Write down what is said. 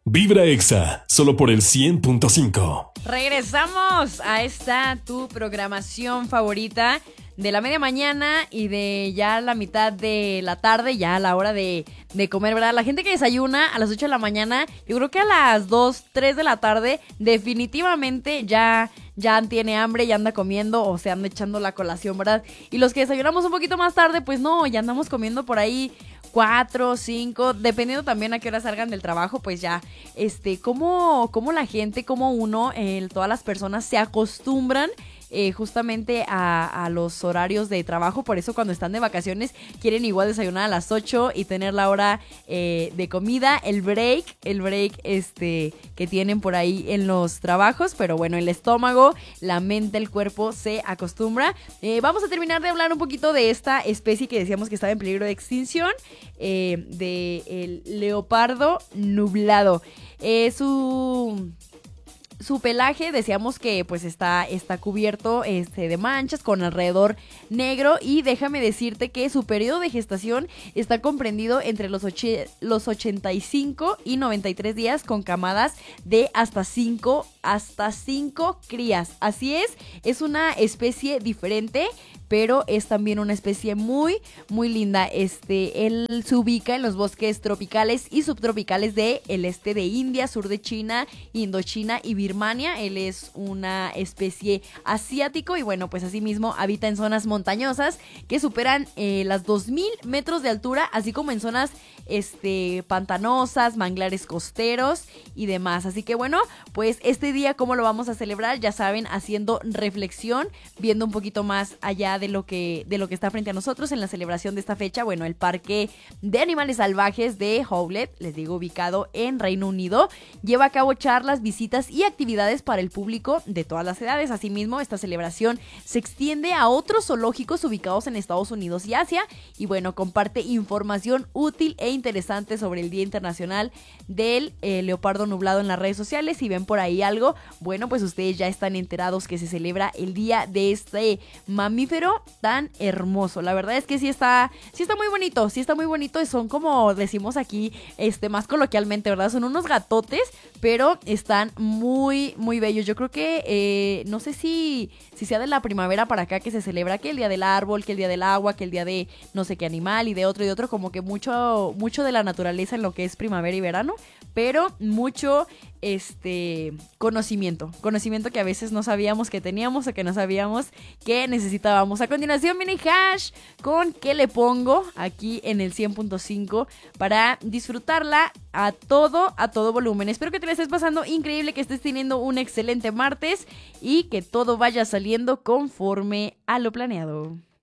Vibra Exa, solo por el 100.5. Regresamos a esta tu programación favorita de la media mañana y de ya la mitad de la tarde, ya a la hora de comer, ¿verdad? La gente que desayuna a las 8 de la mañana, yo creo que a las 2, 3 de la tarde definitivamente ya tiene hambre, ya anda comiendo o se anda echando la colación, ¿verdad? Y los que desayunamos un poquito más tarde, pues no, ya andamos comiendo por ahí 4, 5, dependiendo también a qué hora salgan del trabajo, pues ya, cómo la gente, cómo uno, todas las personas se acostumbran justamente a los horarios de trabajo. Por eso cuando están de vacaciones quieren igual desayunar a las 8 y tener la hora de comida, el break que tienen por ahí en los trabajos. Pero bueno, el estómago, la mente, el cuerpo se acostumbra. Vamos a terminar de hablar un poquito de esta especie que decíamos que estaba en peligro de extinción, de el leopardo nublado. Su pelaje, decíamos que pues está cubierto de manchas con alrededor negro, y déjame decirte que su periodo de gestación está comprendido entre los 85 y 93 días, con camadas de hasta 5 crías. Así es una especie diferente, pero es también una especie muy, muy linda. Él se ubica en los bosques tropicales y subtropicales del este de India, sur de China, Indochina y Birmania. Él es una especie asiático y bueno, pues asimismo habita en zonas montañosas que superan las 2000 metros de altura, así como en zonas pantanosas, manglares costeros y demás. Así que bueno, pues este día, ¿cómo lo vamos a celebrar? Ya saben, haciendo reflexión, viendo un poquito más allá de lo que está frente a nosotros en la celebración de esta fecha. Bueno, el Parque de Animales Salvajes de Howlett, les digo, ubicado en Reino Unido, lleva a cabo charlas, visitas y actividades para el público de todas las edades. Asimismo, esta celebración se extiende a otros zoológicos ubicados en Estados Unidos y Asia, y bueno, comparte información útil e interesante sobre el Día Internacional del Leopardo Nublado en las redes sociales. Si ven por ahí algo, bueno, pues ustedes ya están enterados que se celebra el día de este mamífero tan hermoso. La verdad es que sí está muy bonito, y son, como decimos aquí, más coloquialmente, ¿verdad? Son unos gatotes, pero están muy, muy bellos. Yo creo que, no sé si sea de la primavera para acá que se celebra que el día del árbol, que el día del agua, que el día de no sé qué animal y de otro, como que mucho de la naturaleza en lo que es primavera y verano, pero mucho conocimiento que a veces no sabíamos que teníamos o que no sabíamos que necesitábamos. A continuación viene Hash con ¿Qué le pongo? Aquí en el 100.5 para disfrutarla a todo volumen. Espero que te la estés pasando increíble, que estés teniendo un excelente martes y que todo vaya saliendo conforme a lo planeado.